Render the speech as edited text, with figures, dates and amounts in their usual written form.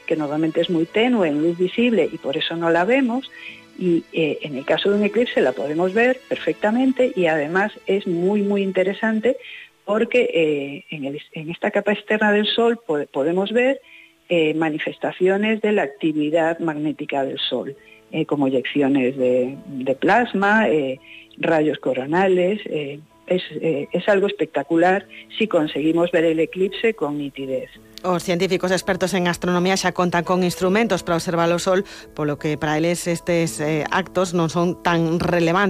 que normalmente es muy tenue en luz visible y por eso no la vemos, y en el caso de un eclipse la podemos ver perfectamente, y además es muy muy interesante porque en esta capa externa del Sol podemos ver manifestaciones de la actividad magnética del Sol, como eyecciones de plasma, rayos coronales. Es algo espectacular si conseguimos ver el eclipse con nitidez. Os científicos expertos en astronomía xa contan con instrumentos para observar o Sol, polo que para eles estes actos non son tan relevantes